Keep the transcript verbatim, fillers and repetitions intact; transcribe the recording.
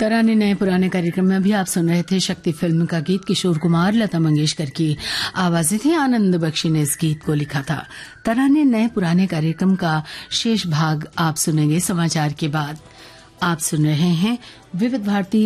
तराने नए पुराने कार्यक्रम में अभी आप सुन रहे थे शक्ति फिल्म का गीत। किशोर कुमार, लता मंगेशकर की आवाजें थी। आनंद बख्शी ने इस गीत को लिखा था। तराने नए पुराने कार्यक्रम का शेष भाग आप सुनेंगे समाचार के बाद। आप सुन रहे हैं विविध भारती